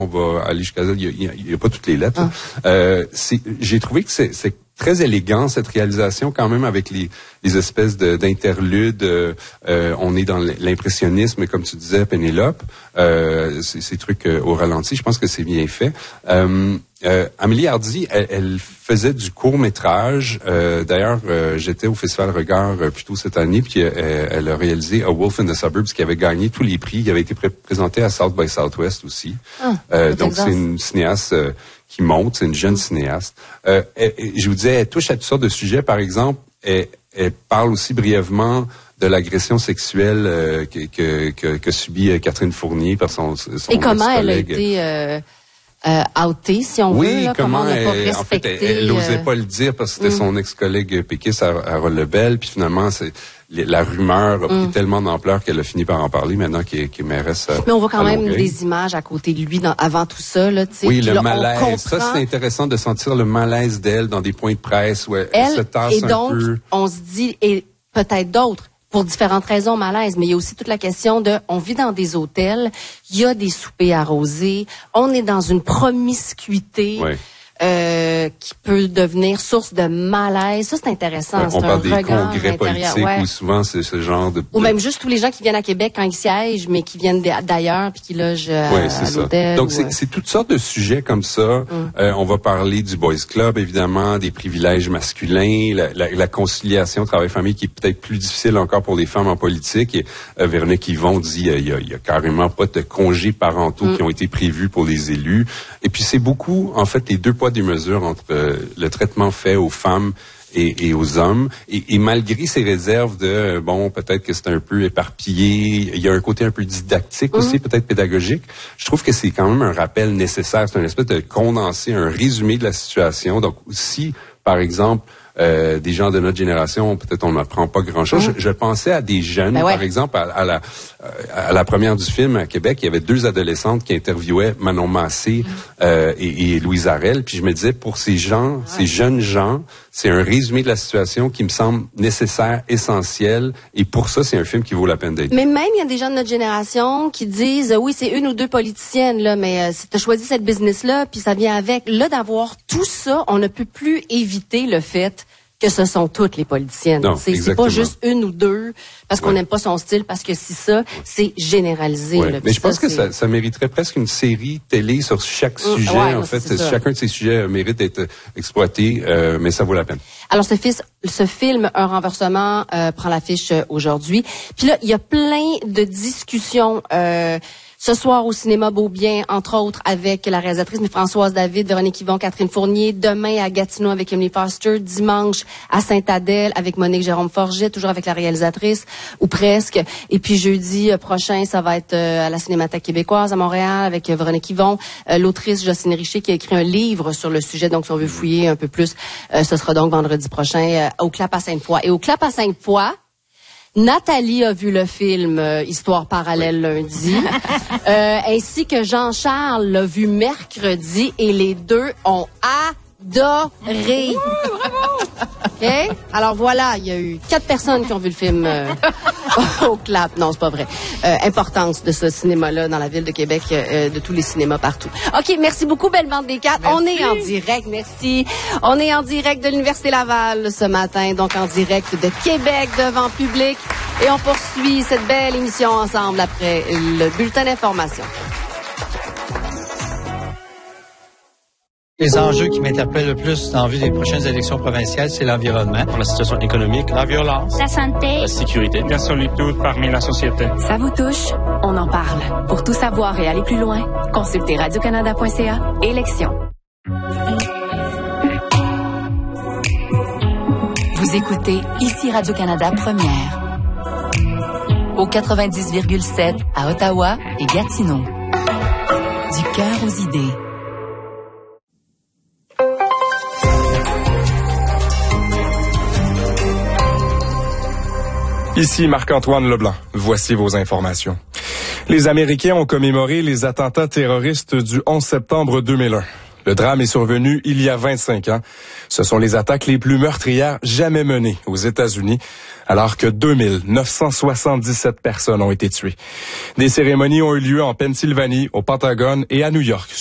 on va aller jusqu'à ça. Il y a pas toutes les lettres. J'ai trouvé que c'est très élégant, cette réalisation, quand même, avec les espèces d'interludes. On est dans l'impressionnisme, comme tu disais, Pénélope. Ces trucs au ralenti, je pense que c'est bien fait. Amélie Hardy, elle faisait du court-métrage. D'ailleurs, j'étais au Festival Regard plus tôt cette année, puis elle a réalisé A Wolf in the Suburbs, qui avait gagné tous les prix. Il avait été présenté à South by Southwest aussi. Donc, c'est une cinéaste qui monte, c'est une jeune cinéaste. Je vous disais, elle touche à toutes sortes de sujets. Par exemple, elle parle aussi brièvement de l'agression sexuelle que subit Catherine Fournier par son Et comment ex-collègue. Elle a été outée, si on veut, là, comment on n'a pas respecté. En fait, elle n'osait pas le dire parce que c'était son ex-collègue péquiste, Harold Lebel, puis finalement, la rumeur a pris tellement d'ampleur qu'elle a fini par en parler maintenant qu'il est mairesse. Mais on voit quand même des images à côté de lui avant tout ça, là, tu sais. Oui, le malaise. Ça, c'est intéressant de sentir le malaise d'elle dans des points de presse où elle se tasse et donc, un peu. on se dit, et peut-être d'autres, pour différentes raisons, malaise, mais il y a aussi toute la question on vit dans des hôtels, il y a des soupers arrosés, on est dans une promiscuité. Ouais. Qui peut devenir source de malaise. Ça, c'est intéressant. On parle des congrès politiques où souvent c'est ce genre de... Ou même juste tous les gens qui viennent à Québec quand ils siègent, mais qui viennent d'ailleurs puis qui logent à l'hôtel. Donc, c'est toutes sortes de sujets comme ça. On va parler du Boys Club, évidemment, des privilèges masculins, la conciliation travail-famille qui est peut-être plus difficile encore pour les femmes en politique. Et Véronique Yvon dit il y a carrément pas de congés parentaux qui ont été prévus pour les élus. Et puis, c'est beaucoup, en fait, les deux poids des mesures entre le traitement fait aux femmes et aux hommes. Et malgré ces réserves de, peut-être que c'est un peu éparpillé, il y a un côté un peu didactique aussi, peut-être pédagogique, je trouve que c'est quand même un rappel nécessaire. C'est une espèce de condensé, un résumé de la situation. Donc, si, par exemple, des gens de notre génération, peut-être on n'apprend pas grand-chose. Je pensais à des jeunes, par exemple, à la première du film à Québec, il y avait 2 adolescentes qui interviewaient Manon Massé et Louise Arel. Puis je me disais, pour ces gens, ces jeunes gens, c'est un résumé de la situation qui me semble nécessaire, essentiel. Et pour ça, c'est un film qui vaut la peine d'être. Mais même, il y a des gens de notre génération qui disent, oui, c'est 1 ou 2 politiciennes, là, mais si tu as choisi cette business-là, puis ça vient avec. Là, d'avoir tout ça, on ne peut plus éviter le fait que ce sont toutes les politiciennes. C'est pas juste 1 ou 2 parce qu'on n'aime pas son style, parce que si ça, c'est généralisé. Là, mais je pense que ça mériterait presque une série télé sur chaque sujet. En fait, chacun de ces sujets mérite d'être exploité, mais ça vaut la peine. Alors, ce film, Un renversement, prend l'affiche aujourd'hui. Puis là, il y a plein de discussions ce soir au cinéma Beaubien, entre autres, avec la réalisatrice Françoise David, Véronique Yvon, Catherine Fournier. Demain à Gatineau avec Emily Foster. Dimanche à Sainte-Adèle avec Monique Jérôme Forget, toujours avec la réalisatrice, ou presque. Et puis jeudi prochain, ça va être à la Cinémathèque québécoise à Montréal avec Véronique Yvon, l'autrice Jocelyne Richer qui a écrit un livre sur le sujet. Donc, si on veut fouiller un peu plus, ce sera donc vendredi prochain au Clap à Sainte-Foy. Et au Clap à Sainte-Foy, Nathalie a vu le film Histoire parallèle lundi, ainsi que Jean-Charles l'a vu mercredi et les deux ont adoré. OK? Alors voilà, il y a eu 4 personnes qui ont vu le film au Clap. Non, c'est pas vrai. Importance de ce cinéma-là dans la ville de Québec, de tous les cinémas partout. OK, merci beaucoup, Belle Bande des 4. Merci. On est en direct, merci. On est en direct de l'Université Laval ce matin, donc en direct de Québec devant public. Et on poursuit cette belle émission ensemble après le bulletin d'information. Les enjeux qui m'interpellent le plus en vue des prochaines élections provinciales, c'est l'environnement, la situation économique, la violence, la santé, la sécurité, la solitude parmi la société. Ça vous touche? On en parle. Pour tout savoir et aller plus loin, consultez radiocanada.ca. Élections. Vous écoutez ici Radio-Canada Première. Au 90,7 à Ottawa et Gatineau. Du cœur aux idées. Ici Marc-Antoine Leblanc. Voici vos informations. Les Américains ont commémoré les attentats terroristes du 11 septembre 2001. Le drame est survenu il y a 25 ans. Ce sont les attaques les plus meurtrières jamais menées aux États-Unis, alors que 2977 personnes ont été tuées. Des cérémonies ont eu lieu en Pennsylvanie, au Pentagone et à New York.